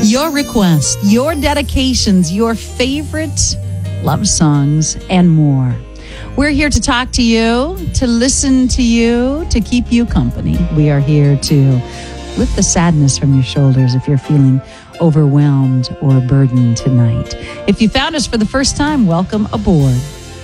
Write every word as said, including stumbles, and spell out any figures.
your requests, your dedications, your favorite love songs, and more. We're here to talk to you, to listen to you, to keep you company. We are here to lift the sadness from your shoulders if you're feeling overwhelmed or burdened tonight. If you found us for the first time, welcome aboard.